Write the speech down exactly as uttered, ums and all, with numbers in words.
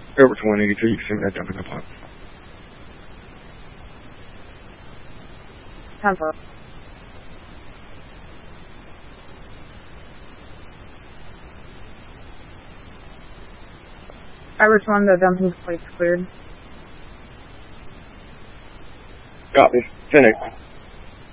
Over to one eighty-two, you can send me that jumping up on. ten four. Irish one, the dumping plate's cleared. Copy. Phoenix.